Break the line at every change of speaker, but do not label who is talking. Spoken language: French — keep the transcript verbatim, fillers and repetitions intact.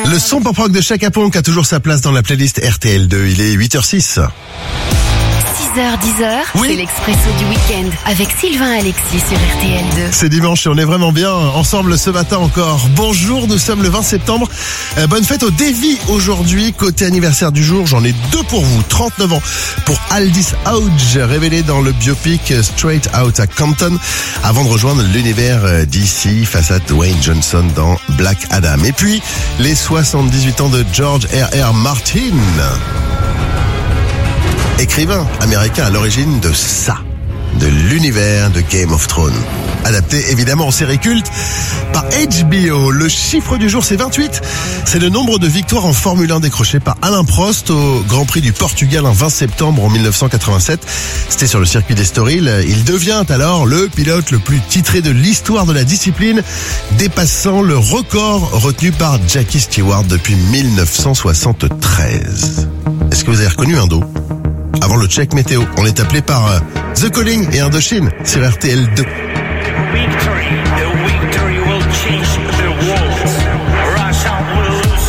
Le son pop rock de Chaka Ponk a toujours sa place dans la playlist R T L deux. Il est huit heures six.
six heures dix heures,
Oui.
c'est l'Expresso du week-end avec Sylvain Alexis sur R T L deux.
C'est dimanche et on est vraiment bien ensemble ce matin encore. Bonjour, nous sommes le vingt septembre. Euh, bonne fête au Davy aujourd'hui. Côté anniversaire du jour, j'en ai deux pour vous. trente-neuf ans pour Aldis Hodge, révélé dans le biopic Straight Outta Compton, avant de rejoindre l'univers D C face à Dwayne Johnson dans Black Adam. Et puis, les soixante-dix-huit ans de George R R. Martin, écrivain américain à l'origine de ça, de l'univers de Game of Thrones. Adapté évidemment en série culte par H B O. Le chiffre du jour, c'est vingt-huit. C'est le nombre de victoires en Formule un décrochées par Alain Prost au Grand Prix du Portugal un vingt septembre en mille neuf cent quatre-vingt-sept. C'était sur le circuit d'Estoril. Il devient alors le pilote le plus titré de l'histoire de la discipline, dépassant le record retenu par Jackie Stewart depuis mille neuf cent soixante-treize. Est-ce que vous avez reconnu un dos ? Avant le check météo, on est appelé par euh, The Calling et Indochine sur R T L deux.
Victory, the